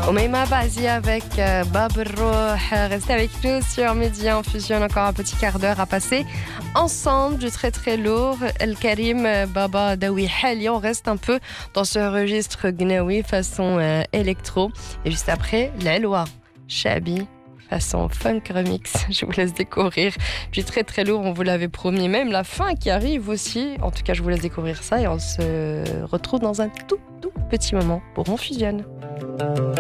Omeima Bazi avec Bab Roh. Restez avec nous sur Midi. On fusionne encore un petit quart d'heure à passer ensemble du très très lourd. El Karim Baba Dawi Hali. On reste un peu dans ce registre gnawi façon électro. Et juste après, l'Elwa Shabi façon funk remix. Je vous laisse découvrir du très très lourd. On vous l'avait promis. Même la fin qui arrive aussi. En tout cas, je vous laisse découvrir ça et on se retrouve dans un tout petit moment pour On fusionne.